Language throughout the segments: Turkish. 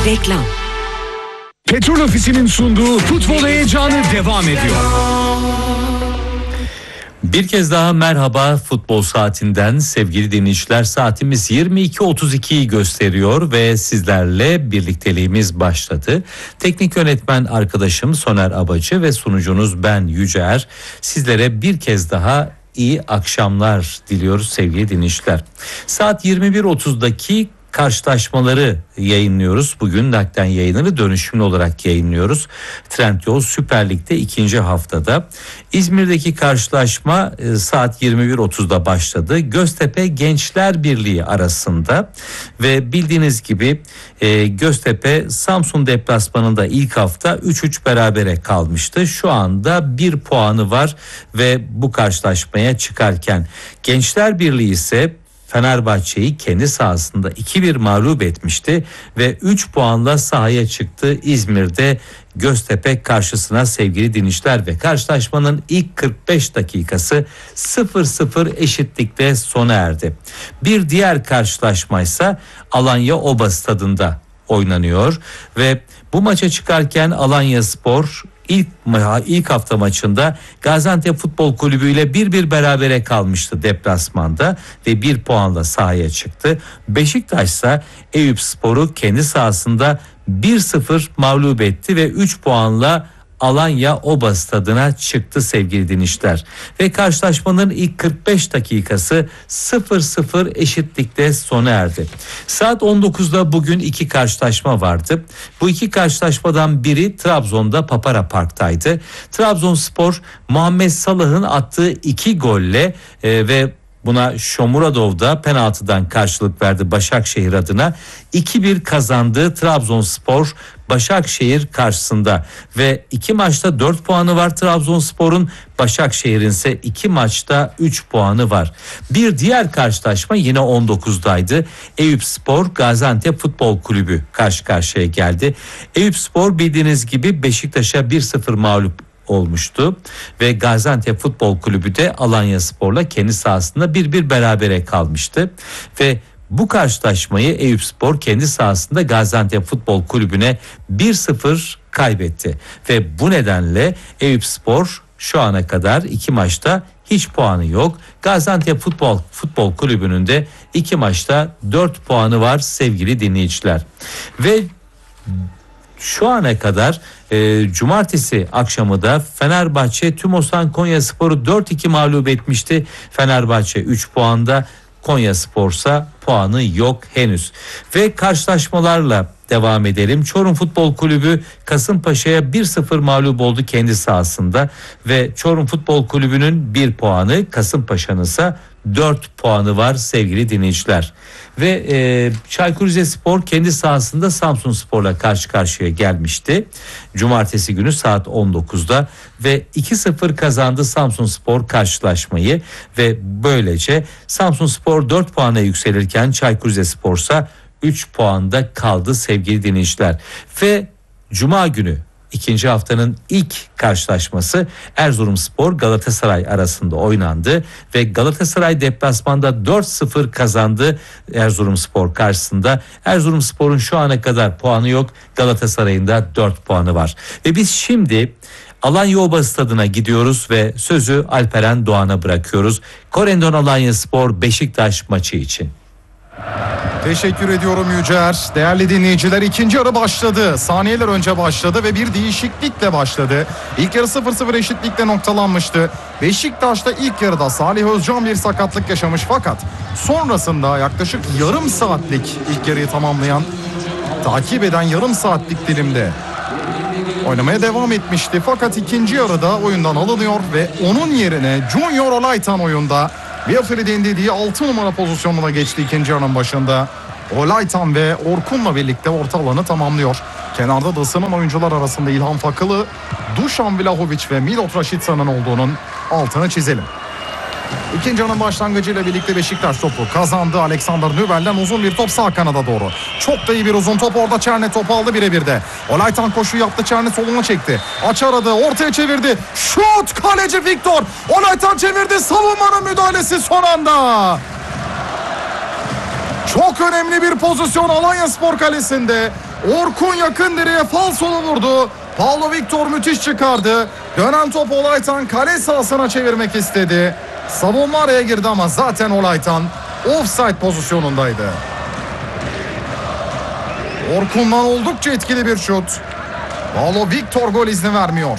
Reklam. Petrol Ofisi'nin sunduğu futbol heyecanı devam ediyor. Bir kez daha merhaba futbol saatinden sevgili dinleyiciler, saatimiz 22.32'yi gösteriyor ve sizlerle birlikteliğimiz başladı. Teknik yönetmen arkadaşım Soner Abacı ve sunucunuz ben Yüce sizlere bir kez daha iyi akşamlar diliyoruz sevgili dinleyiciler. Saat 21.30'daki karşılaşmaları yayınlıyoruz. Bugün naklen yayınını dönüşümlü olarak yayınlıyoruz. Trendyol Süper Lig'de ikinci haftada. İzmir'deki karşılaşma saat 21.30'da başladı. Göztepe Gençler Birliği arasında ve bildiğiniz gibi Göztepe Samsun deplasmanında ilk hafta 3-3 berabere kalmıştı. Şu anda 1 puanı var ve bu karşılaşmaya çıkarken Gençler Birliği ise Fenerbahçe'yi kendi sahasında 2-1 mağlup etmişti ve 3 puanla sahaya çıktı İzmir'de Göztepe karşısına sevgili dinleyiciler ve karşılaşmanın ilk 45 dakikası 0-0 eşitlikle sona erdi. Bir diğer karşılaşma ise Alanya Oba Stadı'nda oynanıyor ve bu maça çıkarken Alanyaspor ilk hafta maçında Gaziantep Futbol Kulübü ile 1-1 berabere kalmıştı deplasmanda ve 1 puanla sahaya çıktı. Beşiktaş ise Eyüpspor'u kendi sahasında 1-0 mağlup etti ve 3 puanla Alanya Oba Stadı'na çıktı sevgili dinleyiciler. Ve karşılaşmanın ilk 45 dakikası 0-0 eşitlikle sona erdi. Saat 19'da bugün 2 karşılaşma vardı. Bu 2 karşılaşmadan biri Trabzon'da Papara Park'taydı. Trabzonspor Muhammed Salah'ın attığı 2 golle ve buna Shomurodov da penaltıdan karşılık verdi Başakşehir adına. 2-1 kazandı Trabzonspor Başakşehir karşısında ve 2 maçta 4 puanı var Trabzonspor'un, Başakşehir'in ise 2 maçta 3 puanı var. Bir diğer karşılaşma yine 19'daydı. Eyüpspor Gaziantep Futbol Kulübü karşı karşıya geldi. Eyüpspor bildiğiniz gibi Beşiktaş'a 1-0 mağlup olmuştu ve Gaziantep Futbol Kulübü de Alanyaspor'la kendi sahasında 1-1 berabere kalmıştı ve bu karşılaşmayı Eyüpspor kendi sahasında Gaziantep Futbol Kulübü'ne 1-0 kaybetti ve bu nedenle Eyüpspor şu ana kadar 2 maçta hiç puanı yok. Gaziantep Futbol Kulübü'nün de 2 maçta 4 puanı var sevgili dinleyiciler. Ve şu ana kadar cumartesi akşamı da Fenerbahçe Tümosan Konyaspor'u 4-2 mağlup etmişti. Fenerbahçe 3 puanda, Konyaspor'sa puanı yok henüz. Ve karşılaşmalarla devam edelim. Çorum Futbol Kulübü Kasımpaşa'ya 1-0 mağlup oldu kendi sahasında ve Çorum Futbol Kulübü'nün 1 puanı, Kasımpaşa'nın ise 4 puanı var sevgili dinleyiciler. Ve Çaykur Rizespor kendi sahasında Samsunspor'la karşı karşıya gelmişti. Cumartesi günü saat 19'da ve 2-0 kazandı Samsunspor karşılaşmayı ve böylece Samsunspor 4 puana yükselirken Çaykur Rizespor ise 3 puanda kaldı sevgili dinleyiciler. Ve Cuma günü İkinci haftanın ilk karşılaşması Erzurumspor Galatasaray arasında oynandı ve Galatasaray deplasmanda 4-0 kazandı Erzurumspor karşısında. Erzurumspor'un şu ana kadar puanı yok, Galatasaray'ın da 4 puanı var. Ve biz şimdi Alanya Oba Stadı'na gidiyoruz ve sözü Alperen Doğan'a bırakıyoruz. Korendon Alanyaspor Beşiktaş maçı için. Teşekkür ediyorum Yücer. Değerli dinleyiciler, ikinci yarı başladı. Saniyeler önce başladı ve bir değişiklikle başladı. İlk yarı 0-0 eşitlikle noktalanmıştı. Beşiktaş'ta ilk yarıda Salih Özcan bir sakatlık yaşamış fakat sonrasında yaklaşık yarım saatlik ilk yarıyı tamamlayan, takip eden yarım saatlik dilimde oynamaya devam etmişti. Fakat ikinci yarıda oyundan alınıyor ve onun yerine Junior Olaytan oyunda Wilfried'in dediği 6 numara pozisyonuna geçti ikinci yarının başında. Olaytan ve Orkun'la birlikte orta alanı tamamlıyor. Kenarda da ısınan oyuncular arasında İlhan Fakılı, Dušan Vlahović ve Milot Rashica olduğunun altını çizelim. İkinci yarının başlangıcıyla birlikte Beşiktaş topu kazandı. Alexander Nübel'den uzun bir top sağ kanada doğru. Çok da iyi bir uzun top, orada Çerne topu aldı birebir de. Olaytan koşu yaptı, Çerne soluna çekti. Aç aradı, ortaya çevirdi. Şut, kaleci Viktor. Olaytan çevirdi, savunmanın müdahalesi son anda. Çok önemli bir pozisyon Alanyaspor kalesinde. Orkun yakın direğe falsolu vurdu. Paulo Victor müthiş çıkardı. Dönen top Olaytan kale sahasına çevirmek istedi. Savunma araya girdi ama zaten Olaytan offside pozisyonundaydı. Orkun'dan oldukça etkili bir şut. Paulo Victor gol izni vermiyor.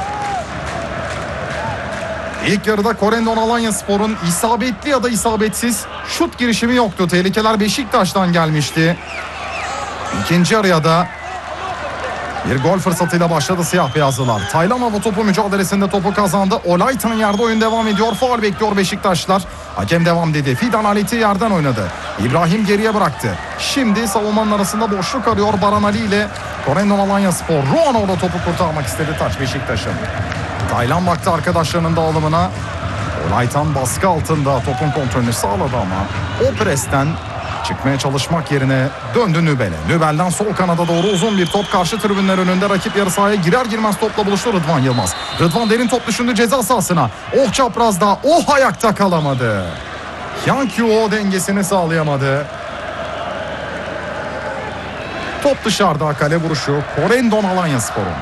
İlk yarıda Corendon Alanyaspor'un isabetli ya da isabetsiz şut girişimi yoktu. Tehlikeler Beşiktaş'tan gelmişti. İkinci yarıya da bir gol fırsatıyla başladı siyah beyazlılar. Taylan bu topu mücadelesinde topu kazandı. Olaytan yerde, oyun devam ediyor. Faul bekliyor Beşiktaşlar. Hakem devam dedi. Fidan Aleti yerden oynadı. İbrahim geriye bıraktı. Şimdi savunmanın arasında boşluk arıyor Baran Ali ile Corendon Alanyaspor. Ruan orada topu kurtarmak istedi taç Beşiktaş'ın. Taylan baktı arkadaşlarının dağılımına. Olaytan baskı altında topun kontrolünü sağladı ama o presten çıkmaya çalışmak yerine döndü Nübel'e. Nübel'den sol kanada doğru uzun bir top, karşı tribünler önünde rakip yarı sahaya girer girmez topla buluştu Rıdvan Yılmaz. Rıdvan derin top düşündü ceza sahasına. Oh çaprazda, oh ayakta kalamadı. Yankyo dengesini sağlayamadı. Top dışarıda, kale vuruşu Corendon Alanyaspor'un.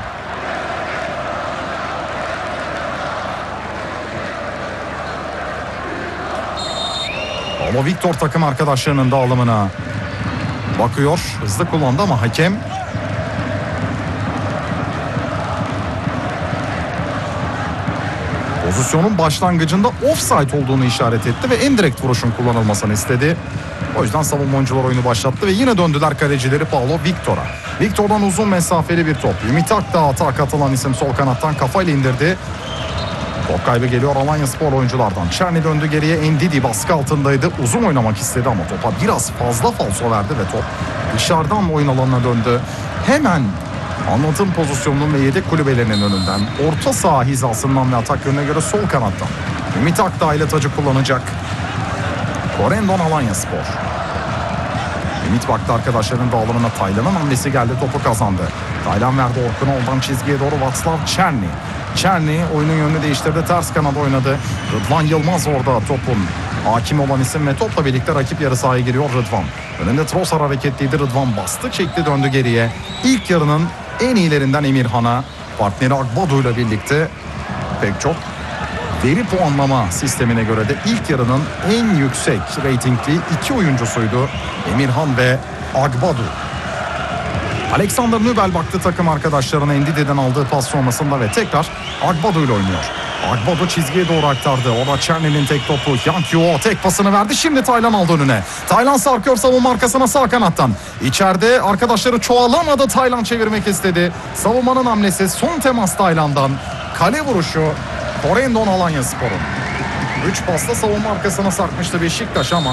Paulo Victor takım arkadaşlarının dağılımına bakıyor. Hızlı kullandı ama hakem pozisyonun başlangıcında offside olduğunu işaret etti ve indirekt vuruşun kullanılmasını istedi. O yüzden savunma oyuncular oyunu başlattı ve yine döndüler kalecileri Paulo Victor'a. Victor'dan uzun mesafeli bir top. Ümit Akdağ atağa katılan isim sol kanattan kafayla indirdi. Top kaybı geliyor Alanyaspor oyunculardan. Çerni döndü geriye, Ndidi baskı altındaydı. Uzun oynamak istedi ama topa biraz fazla falso verdi ve top dışarıdan oyun alanına döndü. Hemen anlatım pozisyonunun ve yedek kulübelerinin önünden, orta saha hizasından ve atak yönüne göre sol kanattan Ümit Akdağ ile tacı kullanacak Corendon Alanyaspor. Ümit baktı arkadaşlarının dağılımına. Taylan'ın hamlesi geldi, topu kazandı. Taylan verdi Orkun'a, oradan çizgiye doğru Václav Černý. Černý oyunun yönünü değiştirdi, ters kanada oynadı. Rıdvan Yılmaz orada topun hakim olan isim ve topla birlikte rakip yarı sahaya giriyor Rıdvan. Önünde Trossard hareketliydi, Rıdvan bastı, çekti, döndü geriye. İlk yarının en iyilerinden Emirhan'a, partneri Agbadu ile birlikte pek çok veri puanlama sistemine göre de ilk yarının en yüksek reytingli iki oyuncusuydu Emirhan ve Agbadu. Alexander Nübel baktı takım arkadaşlarına Ndidi'den aldığı pas sonrasında ve tekrar Agbadu ile oynuyor. Agbadu çizgiye doğru aktardı. Orada Černy'nin tek topu. Yankyo tek pasını verdi. Şimdi Taylan aldı önüne. Taylan sarkıyor savunma arkasına sağ kanattan. İçeride arkadaşları çoğalamadı. Taylan çevirmek istedi. Savunmanın hamlesi, son temas Taylan'dan. Kale vuruşu Corendon Alanyaspor'un. 3 pasla savunma arkasına sarkmıştı Beşiktaş ama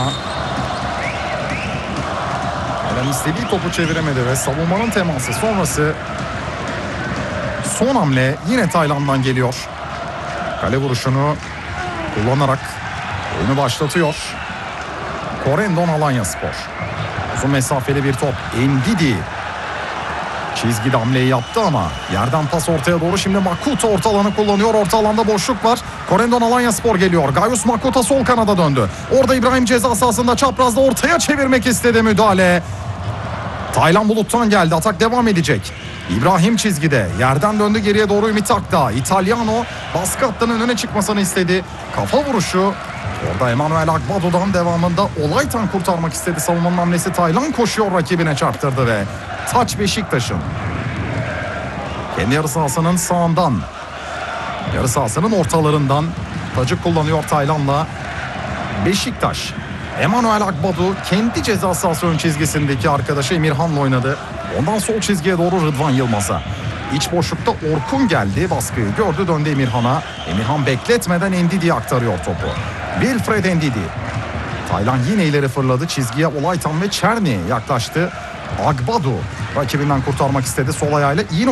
Taylan istediği topu çeviremedi ve savunmanın teması sonrası son hamle yine Taylan'dan geliyor. Kale vuruşunu kullanarak oyunu başlatıyor Corendon Alanyaspor. Uzun mesafeli bir top. Ndidi çizgide hamleyi yaptı ama yerden pas ortaya doğru. Şimdi Makuta orta alanı kullanıyor. Orta alanda boşluk var. Corendon Alanyaspor geliyor. Gaius Makuta sol kanada döndü. Orada İbrahim ceza sahasında çaprazda ortaya çevirmek istedi, müdahale. Taylan Bulut'tan geldi. Atak devam edecek. İbrahim çizgide. Yerden döndü geriye doğru Ümit Akdağ. İtalyano baskı hattının önüne çıkmasını istedi. Kafa vuruşu. Orada Emanuel Agbado'dan devamında Olaytan kurtarmak istedi. Savunmanın hamlesi, Taylan koşuyor, rakibine çarptırdı ve taç Beşiktaş'ın. Kendi yarı sahasının sağından, yarı sahasının ortalarından tacı kullanıyor Taylan'la Beşiktaş. Emanuel Agbadu kendi ceza sahası ön çizgisindeki arkadaşı Emirhan'la oynadı. Ondan sol çizgiye doğru Rıdvan Yılmaz'a. İç boşlukta Orkun geldi. Baskıyı gördü, döndü Emirhan'a. Emirhan bekletmeden Ndidi'ye aktarıyor topu. Wilfred Ndidi. Taylan yine ileri fırladı. Çizgiye Olaytan ve Černý yaklaştı. Agbadu rakibinden kurtarmak istedi sol ayağıyla. İyi